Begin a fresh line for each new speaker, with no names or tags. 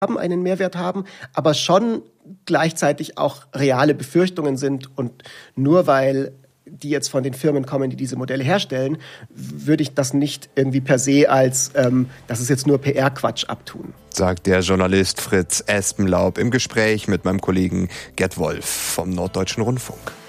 einen Mehrwert haben, aber schon gleichzeitig auch reale Befürchtungen sind. Und nur weil die jetzt von den Firmen kommen, die diese Modelle herstellen, würde ich das nicht irgendwie per se als, das ist jetzt nur PR-Quatsch abtun.
Sagt der Journalist Fritz Espenlaub im Gespräch mit meinem Kollegen Gerd Wolf vom Norddeutschen Rundfunk.